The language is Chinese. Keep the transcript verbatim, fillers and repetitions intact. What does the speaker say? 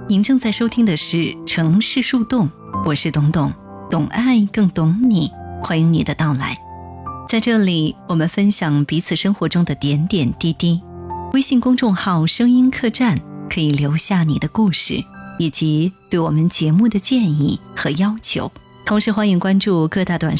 您正在收听的是城市树洞，我是董董，懂爱更懂你，欢迎你的到来。在这里，我们分享彼此生活中的点点滴滴。微信公众号声音客栈可以留下你的故事，以及对我们节目的建议和要求。同时欢迎关注各大短